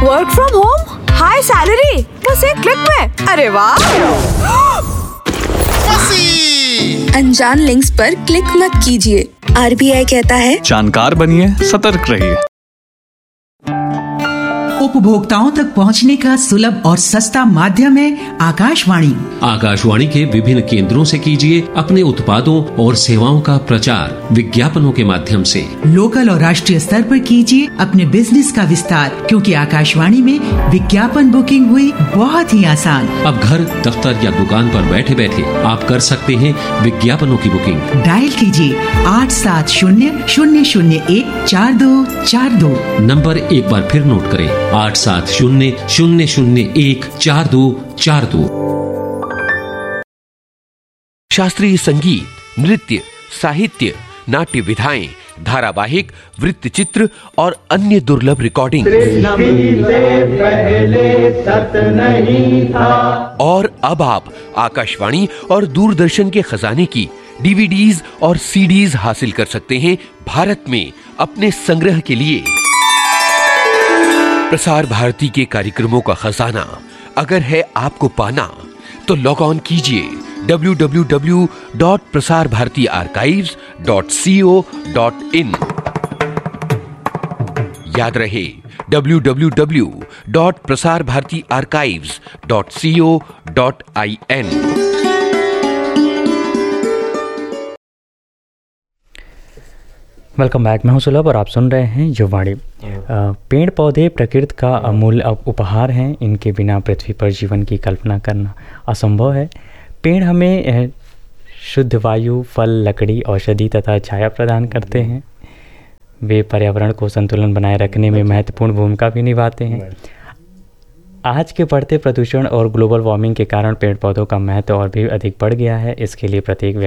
Work from home, high salary, बस एक click में। अरे वाह! अनजान लिंक्स पर क्लिक मत कीजिए। RBI कहता है जानकार बनिए, सतर्क रहिए। उपभोक्ताओं तक पहुंचने का सुलभ और सस्ता माध्यम है आकाशवाणी। आकाशवाणी के विभिन्न केंद्रों से कीजिए अपने उत्पादों और सेवाओं का प्रचार विज्ञापनों के माध्यम से। लोकल और राष्ट्रीय स्तर पर कीजिए अपने बिजनेस का विस्तार, क्योंकि आकाशवाणी में विज्ञापन बुकिंग हुई बहुत ही आसान। अब घर, दफ्तर या दुकान पर बैठे बैठे आप कर सकते हैं विज्ञापनों की बुकिंग। डायल कीजिए 8700014242। नंबर एक बार फिर नोट करें, 8700014242। शास्त्रीय संगीत, नृत्य, साहित्य, नाट्य विधाएं, धारावाहिक, वृत्तचित्र और अन्य दुर्लभ रिकॉर्डिंग। और अब आप आकाशवाणी और दूरदर्शन के खजाने की DVDs और CDs हासिल कर सकते हैं भारत में अपने संग्रह के लिए। प्रसार भारती के कार्यक्रमों का खजाना अगर है आपको पाना, तो लॉग ऑन कीजिए www.prasarbharatiarchives.co.in। याद रहे www.prasarbharatiarchives.co.in। Welcome back. मैं हूं सुलभ और आप सुन रहे हैं युवाणी। पेड़ पौधे प्रकृति का अमूल्य उपहार हैं। इनके बिना पृथ्वी पर जीवन की कल्पना करना असंभव है। पेड़ हमें शुद्ध वायु, फल, लकड़ी, औषधि तथा छाया प्रदान करते हैं। वे पर्यावरण को संतुलन बनाए रखने में महत्वपूर्ण भूमिका भी निभाते हैं। आज के बढ़ते प्रदूषण और ग्लोबल वार्मिंग के कारण पेड़ पौधों का महत्व और भी अधिक बढ़ गया है। इसके लिए प्रत्येक